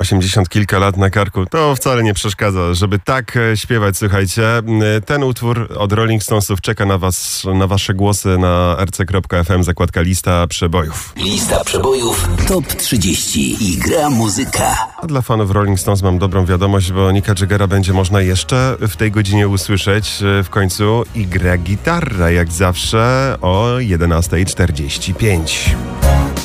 80 kilka lat na karku, to wcale nie przeszkadza, żeby tak śpiewać, słuchajcie. Ten utwór od Rolling Stonesów czeka na was, na wasze głosy na rc.fm, zakładka Lista Przebojów. Lista Przebojów Top 30 i gra muzyka. A dla fanów Rolling Stones mam dobrą wiadomość, bo Nicka Jaggera będzie można jeszcze w tej godzinie usłyszeć w końcu i gra gitarra, jak zawsze o 11:45.